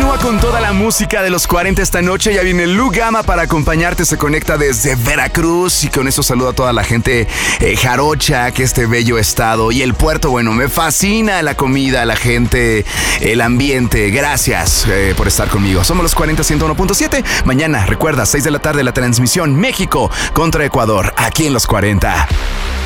Continúa con toda la música de los 40 esta noche. Ya viene Lu Gama para acompañarte. Se conecta desde Veracruz y con eso saluda a toda la gente jarocha, que este bello estado. Y el puerto, bueno, me fascina la comida, la gente, el ambiente. Gracias por estar conmigo. Somos los 40 101.7. Mañana, recuerda, 6 de la tarde la transmisión México contra Ecuador, aquí en los 40.